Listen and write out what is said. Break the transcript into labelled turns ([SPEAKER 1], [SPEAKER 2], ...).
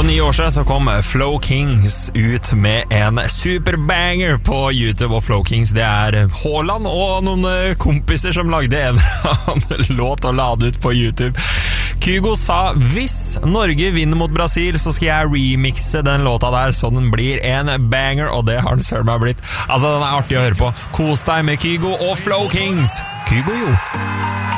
[SPEAKER 1] 9 år siden så kom Flow Kings ut med en superbanger på YouTube, og Flow Kings det Haaland og noen kompiser som lagde en låt og la det ut på YouTube. Kygo sa, hvis Norge vinner mot Brasil, så skal jeg remixe den låta der, så den blir en banger, og det har den søren meg blitt. Altså, den artig å høre på. Kos deg med Kygo og Flow Kings. Kygo jo.